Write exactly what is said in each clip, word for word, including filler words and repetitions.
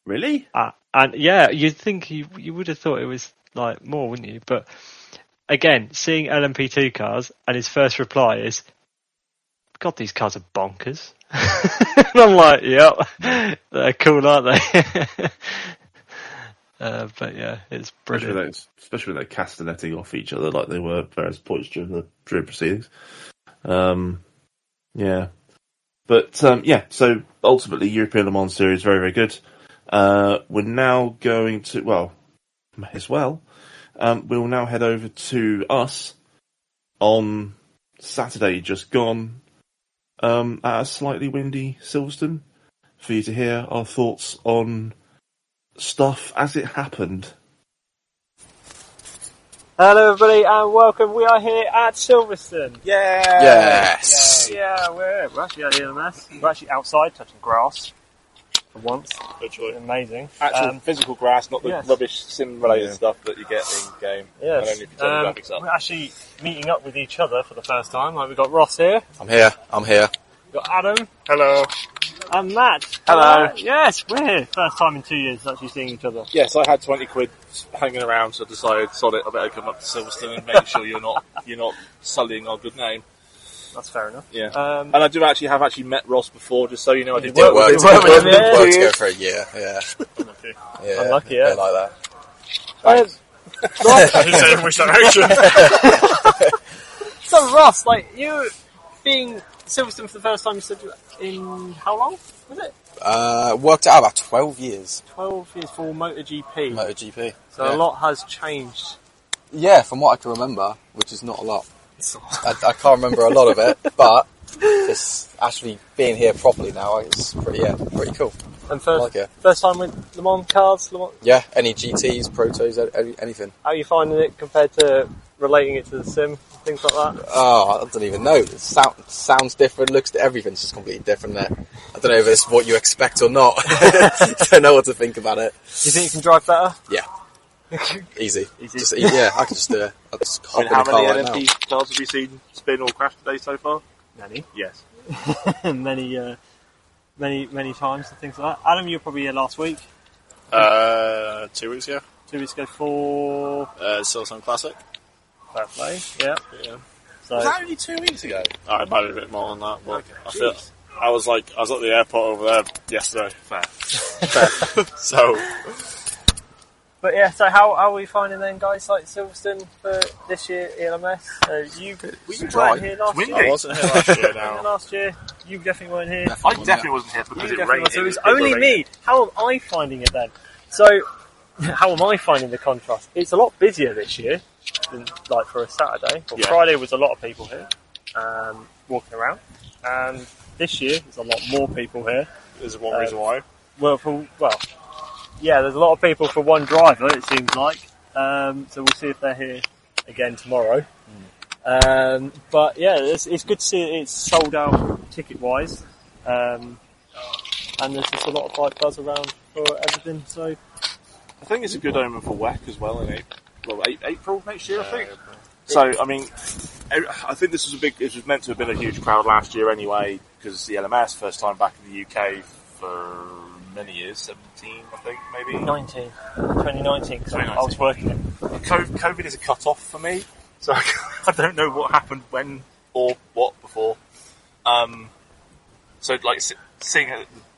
Really? Uh, and yeah, you'd think you you would have thought it was like more, wouldn't you? But again, seeing L M P two cars, and his first reply is, "God, these cars are bonkers." And I'm like, "Yep, they're cool, aren't they?" uh, but yeah, it's brilliant. Especially when, they, especially when they're castanetting off each other like they were at various points during the during proceedings. Um, yeah. But, um, yeah, so ultimately, European Le Mans Series, very, very good. Uh, we're now going to, well, may as well, um, we'll now head over to us on Saturday, just gone, um, at a slightly windy Silverstone, for you to hear our thoughts on stuff as it happened. Hello everybody and welcome, we are here at Silverstone. Yeah! Yes! Yeah, we're, we're actually at E L M S. We're actually outside touching grass for once. Literally. Amazing. Actual Um, physical grass, not the yes. rubbish sim-related Yeah. stuff that you get in game. Yes. And only if you turn Um, the graphics up. we're actually meeting up with each other for the first time. Like, we've got Ross here, I'm here. I'm here. we've got Adam, Hello. and Matt. Hello. Yes, we're here. First time in two years actually seeing each other. Yes, I had twenty quid hanging around, so I decided, sod it, I better come up to Silverstone and make sure you're not you're not sullying our good name. That's fair enough. Yeah. Um, And I do actually have actually met Ross before, just so you know. I did You It worked worked, with him. it worked, Worked with him, it worked yeah. together for a year, yeah. Yeah, Unlucky, a yeah. bit like that. um, Ross, I didn't say in which direction. so Ross, like, you being Silverstone for the first time, you said in how long was it? Uh, worked it out about twelve years, twelve years for MotoGP. MotoGP. So yeah. a lot has changed. Yeah, from what I can remember, which is not a lot. I, I can't remember a lot of it, but it's actually being here properly now, it's pretty, yeah, pretty cool. And first, I like it. first time with Le Mans cars, Le Mans, Yeah, any G Ts, Protos, any, anything. how are you finding it compared to relating it to the sim, things like that? Oh, I don't even know. It sound, sounds different, looks, everything's just completely different there. I don't know if it's what you expect or not. Don't know what to think about it. Do you think you can drive better? Yeah. Easy. Easy. Just, yeah, I can just do it. I'll just I hop mean, in how the car many right L M P now. cars have you seen spin or crash today so far? Many. Yes. many, uh, many, many times and things like that. Adam, you were probably here last week, Uh, two weeks ago. two weeks ago for Uh, Silverstone Classic. Fair Play. Yeah. Yeah. So, Was that only two weeks ago? I might be a bit more than that, but Okay. I feel Jeez. I was like I was at the airport over there yesterday. Fair. So but yeah, so how, how are we finding then, guys, like Silverstone for this year, E L M S? Uh, you It's you dry. weren't here last Windy. year. I wasn't here last year Yeah, now. last year, you definitely weren't here. I definitely wasn't here because You it definitely rained. weren't. So it was it was only raining. me. How am I finding it then? So, how am I finding the contrast? It's a lot busier this year than like for a Saturday. Well, Yeah. Friday was a lot of people here, um, walking around, and this year there's a lot more people here. There's one Uh, reason why. Well, for well, yeah, there's a lot of people for one driver. It seems like. Um, so we'll see if they're here again tomorrow. Um, but yeah, it's, it's good to see it's sold out ticket wise, um, and there's just a lot of like buzz around for everything. So I think it's a good omen for W E C as well in April, well, April next year, I think. So, I mean, I think this was a big, it was meant to have been a huge crowd last year anyway, because it's the L M S, first time back in the U K for many years, seventeen, I think, maybe. nineteen, twenty nineteen, because I was working it. COVID is a cut-off for me, so I don't know what happened when or what before. Um, so, like, seeing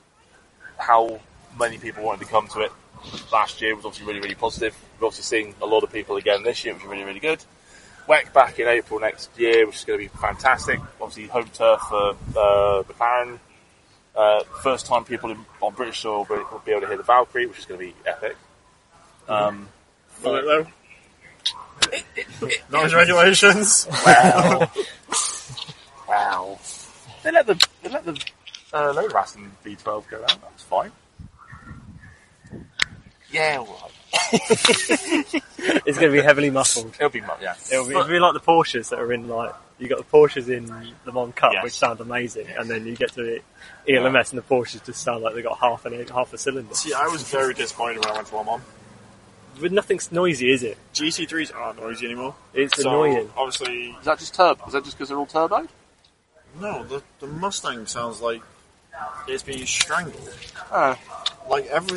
how many people wanted to come to it last year was obviously really, really positive. We're obviously seeing a lot of people again this year, which is really, really good. W E C back in April next year, which is going to be fantastic. Obviously, home turf for uh, McLaren. Uh, first time people in, on British soil will, will be able to hear the Valkyrie, which is going to be epic. Um, Was it though? Noise regulations. Wow. Wow. They let the they let the uh, low ras in V twelve go around. That's fine. Yeah, all right. It's going to be heavily muffled. It'll be mu- yeah. It'll be, But- it'll be like the Porsches that are in like you got the Porsches in the Mon Cup, Yes. which sound amazing, and then you get to the E L M S and the Porsches just sound like they got half an half a cylinder. See, I was very disappointed when I went to Le Mans. But nothing's noisy, is it? G T threes aren't noisy anymore. It's So, annoying. obviously, Is that just turbo? Is that just because they're all turbo? no. The the Mustang sounds like it's being strangled. Uh, Like every